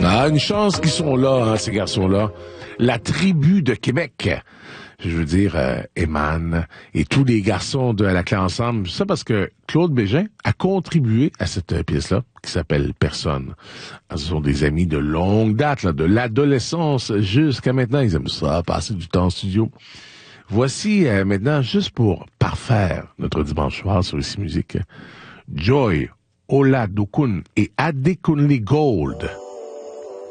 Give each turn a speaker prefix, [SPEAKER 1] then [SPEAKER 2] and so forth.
[SPEAKER 1] Ah, une chance qu'ils sont là, hein, ces garçons-là. La tribu de Québec. Je veux dire, Eman et tous les garçons de la clé ensemble. Ça parce que Claude Bégin a contribué à cette pièce-là, qui s'appelle Personne. Ce sont des amis de longue date, là, de l'adolescence jusqu'à maintenant. Ils aiment ça, passer du temps en studio. Voici maintenant, juste pour parfaire notre dimanche soir sur Ici Musique, Joy, Oladokun et Adekunle Gold.